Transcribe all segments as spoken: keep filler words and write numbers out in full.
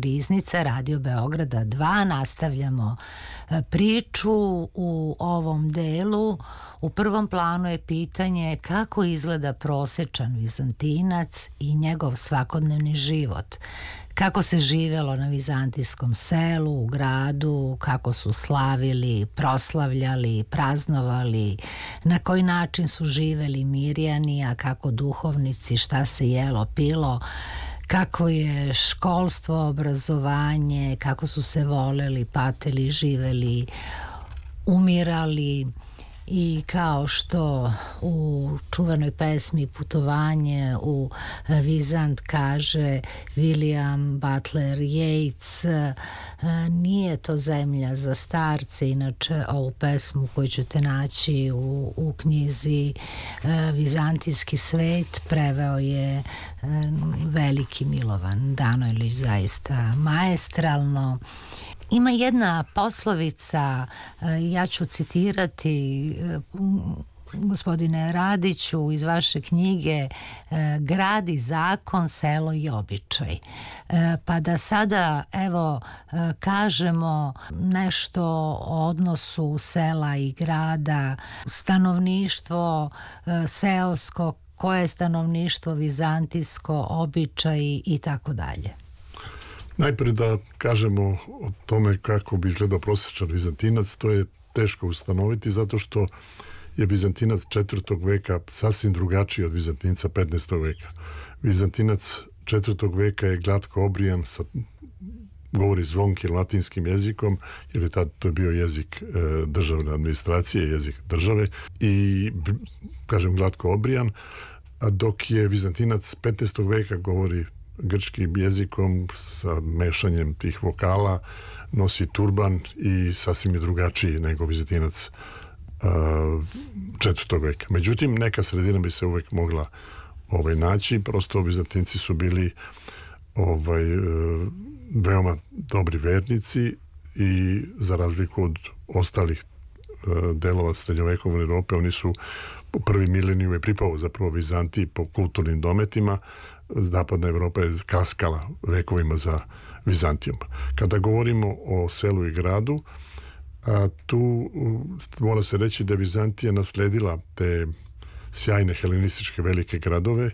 Riznica, Radio Beograda dva. Nastavljamo priču u ovom delu. U prvom planu je pitanje kako izgleda prosečan Vizantinac i njegov svakodnevni život. Kako se živelo na vizantijskom selu, u gradu, kako su slavili, proslavljali, praznovali, na koji način su živeli Mirjani, a kako duhovnici, šta se jelo, pilo, kako je školstvo, obrazovanje, kako su se voleli, patili, živeli, umirali. I kao što u čuvenoj pesmi Putovanje u Vizant kaže William Butler Yeats, nije to zemlja za starce. Inače ovu pesmu koju ćete naći u, u knjizi Vizantijski svet preveo je veliki Milovan Danojlić, zaista maestralno. Ima jedna poslovica, ja ću citirati, gospodine Radiću, iz vaše knjige Grad i zakon, selo i običaj. Pa da sada, evo, kažemo nešto o odnosu sela i grada, stanovništvo seosko, koje je stanovništvo vizantijsko, običaji i tako dalje. Najprije da kažemo o tome kako bi izgledao prosječan Vizantinac. To je teško ustanoviti zato što je Vizantinac četvrtog veka sasvim drugačiji od Vizantinca petnaestog veka. Vizantinac četvrtog veka je glatko obrijan, sa, govori zvonkim latinskim jezikom, jer je tad to je bio jezik e, državne administracije, jezik države, i kažem glatko obrijan, a dok je Vizantinac petnaestog veka govori grčkim jezikom sa mešanjem tih vokala, nosi turban i sasvim je drugačiji nego Vizantinac uh, četvrtog veka. Međutim, neka sredina bi se uvek mogla ovaj, naći. Prosto Vizantinci su bili ovaj, uh, veoma dobri vernici i za razliku od ostalih uh, delova srednjovekovne Europe, oni su po prvi milenijum je pripao zapravo Vizantiji po kulturnim dometima. Zapadna Evropa je kaskala vekovima za Vizantijom. Kada govorimo o selu i gradu, a tu mora se reći da je Vizantija nasledila te sjajne helenističke velike gradove,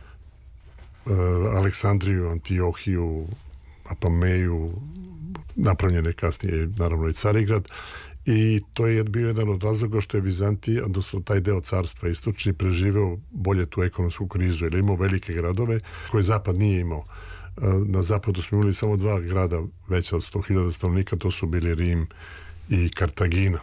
Aleksandriju, Antiohiju, Apameju, napravljene kasnije naravno i Carigrad, i to je bio jedan od razloga što je Vizantija, odnosno taj deo carstva istočni, preživeo bolje tu ekonomsku krizu, jer je imao velike gradove koje zapad nije imao. Na zapadu smo imali samo dva grada veća od sto hiljada stanovnika, to su bili Rim i Kartagina.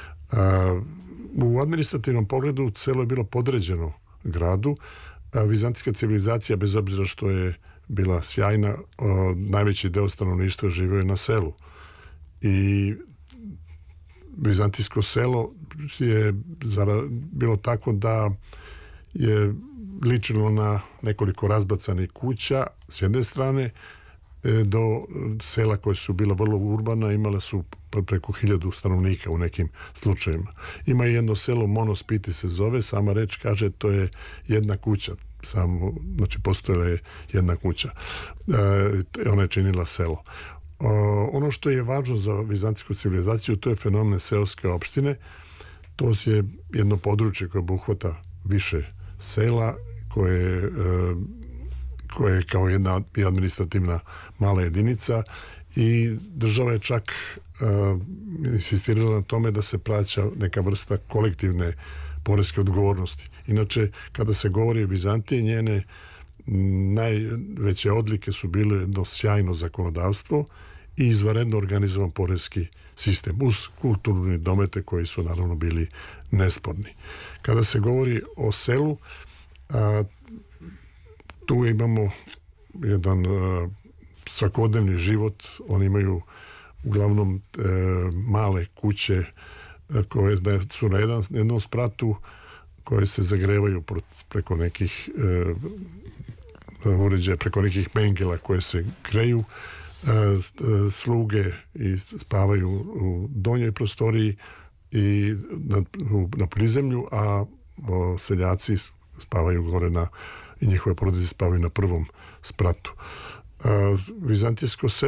U administrativnom pogledu selo je bilo podređeno gradu. Vizantijska civilizacija, bez obzira što je bila sjajna, najveći deo stanovništva živio je na selu. I Vizantijsko selo je bilo tako da je ličilo na nekoliko razbacanih kuća s jedne strane, do sela koje su bila vrlo urbana, imala su preko hiljadu stanovnika u nekim slučajima. Ima jedno selo, Monospiti se zove, sama reč kaže to je jedna kuća, samo, znači postojala je jedna kuća. E, ona je činila selo. Uh, ono što je važno za vizantijsku civilizaciju, to je fenomen seoske opštine. To je jedno područje koje obuhvata više sela, koje, uh, koje je kao jedna administrativna mala jedinica, i država je čak uh, insistirala na tome da se plaća neka vrsta kolektivne poreske odgovornosti. Inače, kada se govori o Vizantiji, njene najveće odlike su bile jedno sjajno zakonodavstvo i izvanredno organizovan poreski sistem uz kulturni domete koji su naravno bili nesporni. Kada se govori o selu, a, tu imamo jedan a, svakodnevni život. Oni imaju uglavnom e, male kuće a, koje su na jedan, jednom spratu, koje se zagrevaju preko nekih e, uređaja, preko nekih pengela koje se greju. E, sluge i spavaju u donjoj prostoriji i na, u, na prizemlju, a o, seljaci spavaju gore na, i njihove porodice spavaju na prvom spratu. E, Vizantijsko